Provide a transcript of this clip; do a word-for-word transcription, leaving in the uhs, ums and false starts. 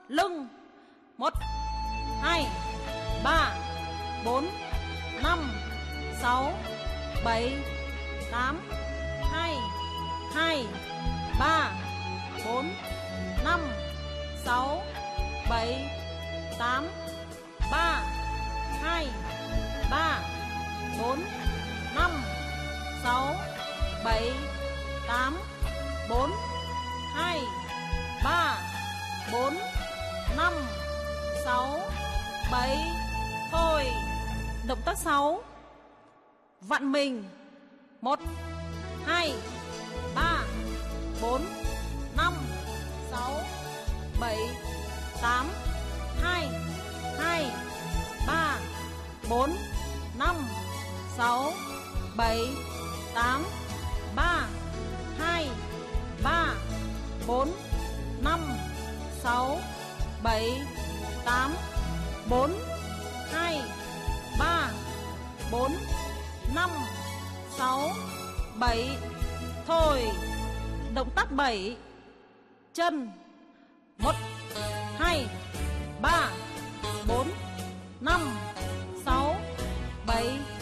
lưng. Một, hai, ba, bốn, năm, sáu, bảy, tám, hai, hai, ba, bốn, năm, sáu, bảy, tám, ba, hai, ba, bốn, năm, sáu, bảy, tám, bốn, hai, ba, bốn, năm, sáu, bảy. Thôi. Động tác sáu. Vặn mình. Một, hai, ba, bốn, năm, sáu, bảy, tám, hai, hai, ba, bốn, năm, sáu, bảy, tám, ba, hai, ba, bốn, năm, sáu, bảy, tám, bốn, hai, ba, bốn, năm, sáu, bảy. Thôi. Động tác bảy. Chân. Một, hai, ba, bốn, năm, sáu, bảy,